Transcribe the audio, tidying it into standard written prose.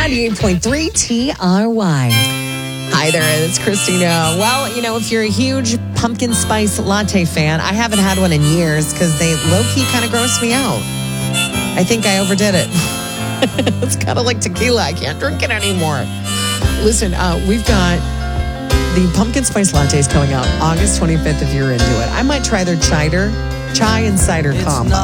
98.3 TRY. Hi there, it's Christina. Well, if you're a huge pumpkin spice latte fan, I haven't had one in years because they low-key kind of gross me out. I think I overdid it. It's kind of like tequila. I can't drink it anymore. Listen, we've got the pumpkin spice lattes coming out August 25th if you're into it. I might try their chai and cider combo.